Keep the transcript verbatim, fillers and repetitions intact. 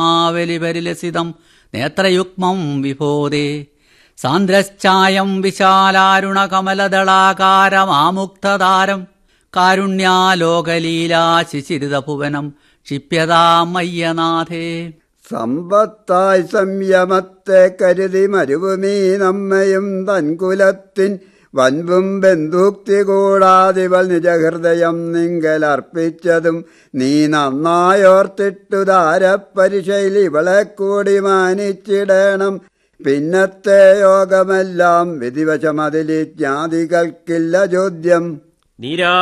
വലിപരിലസിതം നേത്രയുഗ്മം വിഭോദേ സാന്ദ്രശ്ചായം വിശാലാരുണകമലദളാകാരമാമുക്തതാരം കാരുണ്യാലോകലീലാ ശിശിരിതഭുവനം ക്ഷിപ്യതാമയ്യനാഥേ. സമ്പത്തായി സംയമത്തെ കരുതി മരുവുമീ നമ്മയും തൻകുലത്തിൻ വൻപും ബന്ധുക്തി കൂടാതിവൾ നിജഹൃദയം നിങ്കലർപ്പിച്ചതും നീ നന്നായോർത്തിട്ടു താരപ്പരിശയിൽ ഇവളെ കൂടി മാനിച്ചിടണം. പിന്നത്തെ യോഗമെല്ലാം വിധിവശമതിലി ജ്ഞാതികൾക്കില്ല ചോദ്യം.